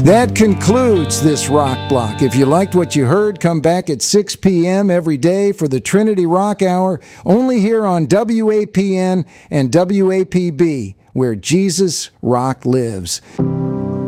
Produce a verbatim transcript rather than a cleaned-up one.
That concludes this Rock Block. If you liked what you heard, come back at six p.m. every day for the Trinity Rock Hour, only here on W A P N and W A P B, where Jesus Rock lives.